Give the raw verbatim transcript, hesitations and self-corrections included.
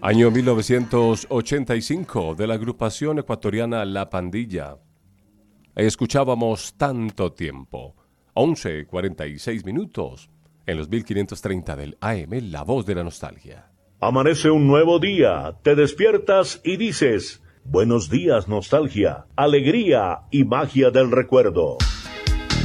Año mil novecientos ochenta y cinco, de la agrupación ecuatoriana La Pandilla. Escuchábamos Tanto Tiempo, once cuarenta y seis minutos, en los mil quinientos treinta del A M, La Voz de la Nostalgia. Amanece un nuevo día, te despiertas y dices, buenos días nostalgia, alegría y magia del recuerdo.